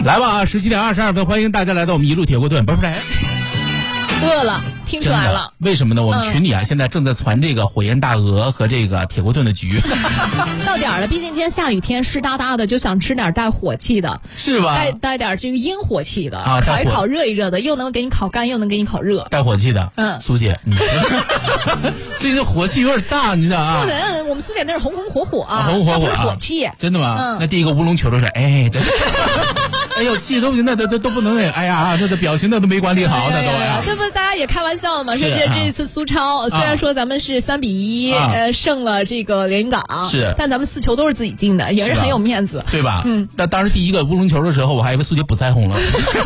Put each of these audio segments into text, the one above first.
来吧啊！17点22分，欢迎大家来到我们一路铁锅炖。不是， 饿了，听出来了。 为什么呢？我们群里啊，现在正在传这个火焰大鹅和这个铁锅炖的局。 到点了，毕竟今天下雨天，湿哒哒的，就想吃点带火气的， 是吧？ 带点这个烟火气的啊， 烤一烤，热一热的，又能给你烤干，又能给你烤热， 带火气的。苏姐，这个火气有点大，你知道啊？ 不能，我们苏姐那是红红火火啊， 红火火啊， 火气。 真的吗？那第一个乌龙球都是，真的。哎呦，气都不能哎呀，那的表情那都没管理好，那都呀。 这不大家也开玩笑嘛，说这一次苏超虽然说咱们是3-1胜了这个连云港， 是， 但咱们4球都是自己进的，也是很有面子， 对吧？但当时第一个乌龙球的时候，我还以为苏姐补腮红了。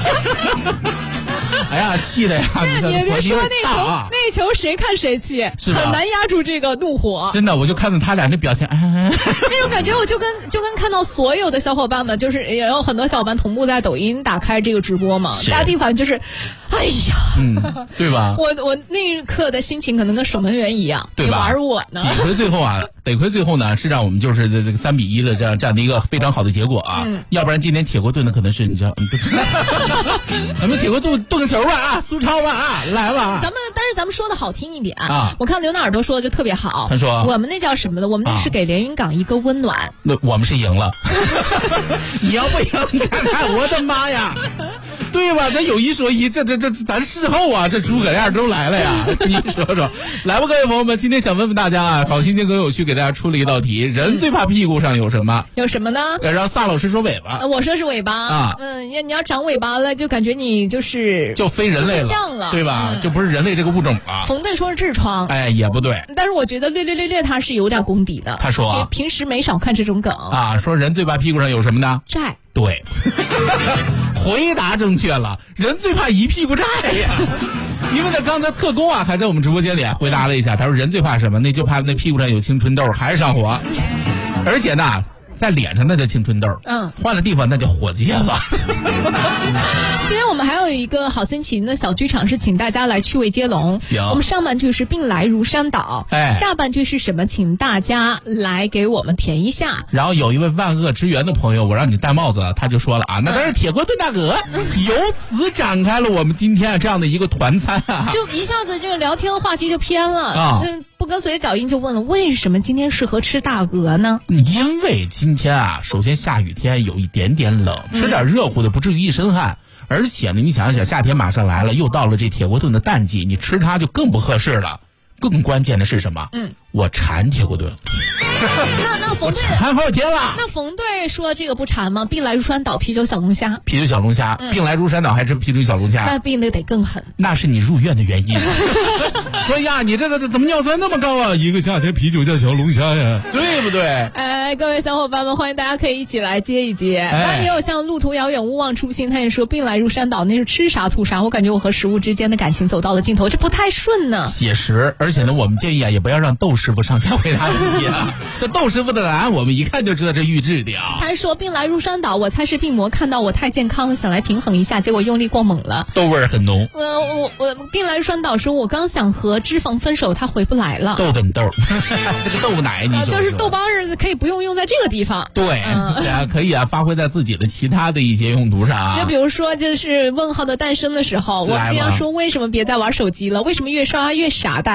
哎呀，气的呀！ 你别说那球谁看谁气，很难压住这个怒火。 真的，我就看到他俩这表情， 那种感觉，我就跟看到所有的小伙伴们，就是也有很多小伙伴同步在抖音打开这个直播嘛，大家第一反应就是，哎呀， 对吧？ 我那一刻的心情可能跟守门员一样， 对吧？ 玩我呢。 得亏最后呢是让我们就是这个3-1的这样的一个非常好的结果啊，要不然今天铁锅炖的可能是你知道，咱们铁锅炖个球吧啊，苏超吧啊，来吧。 但是咱们说的好听一点啊，我看刘纳尔多说的就特别好， 他说我们那叫什么的？我们那是给连云港一个温暖。 那我们是赢了，你要不赢，你看看，我的妈呀！对吧？咱有一说一，这咱事后啊，这诸葛亮都来了呀！你说说，来吧，各位朋友们，今天想问问大家啊，好心情更有趣，给大家出了一道题：人最怕屁股上有什么？ 有什么呢？ 让萨老师说尾巴。 我说是尾巴啊。 你要长尾巴了，就感觉你就非人类了，对吧？就不是人类这个物种了。 冯队说是痔疮， 也不对。 但是我觉得略他是有点功底的。 他说平时没少看这种梗啊，说人最怕屁股上有什么呢？ 债。 对，回答正确了，人最怕一屁股债呀。因为呢，刚才特工啊还在我们直播间里回答了一下，他说人最怕什么？那就怕那屁股上有青春痘，还是上火，而且呢，在脸上那叫青春痘，换了地方那叫火疖子。 今天我们还有一个好心情的小剧场，是请大家来趣味接龙。 行， 我们上半句是病来如山倒，下半句是什么？请大家来给我们填一下。 然后有一位万恶之源的朋友，我让你戴帽子，他就说了啊，那当然铁锅炖大鹅，由此展开了我们今天这样的一个团餐啊， 就一下子这个聊天的话题就偏了啊。不跟随脚印就问了，为什么今天适合吃大鹅呢？ 因为今天啊，首先下雨天有一点点冷，吃点热乎的不至于一身汗。而且呢，你想想，夏天马上来了，又到了这铁锅炖的淡季，你吃它就更不合适了。更关键的是什么？我馋铁锅炖。 那冯队馋好几天了。 那冯队说这个不馋吗？病来如山倒，啤酒小龙虾。 啤酒小龙虾，病来如山倒还吃啤酒小龙虾？ 那病得更狠。 那是你入院的原因。说呀，你这个怎么尿酸那么高啊？一个夏天啤酒叫小龙虾呀，对不对？ 各位小伙伴们，欢迎大家可以一起来接一接。当然也有像路途遥远勿忘初心，他也说病来如山倒，那是吃啥吐啥。我感觉我和食物之间的感情走到了尽头，这不太顺呢。 写实，而且呢，我们建议啊，也不要让窦师傅上下回答问题啊。这窦师傅的答案，我们一看就知道这预制的啊。 他说病来如山倒，我猜是病魔看到我太健康了，想来平衡一下，结果用力过猛了。 豆味儿很浓。 我病来如山倒，说我刚想和脂肪分手，他回不来了。 豆粉豆，这个豆奶你说就是豆包日可以不用在这个地方。 对，可以啊，发挥在自己的其他的一些用途上啊。 就比如说，就是问号的诞生的时候，我经常说为什么别再玩手机了？为什么越刷越傻？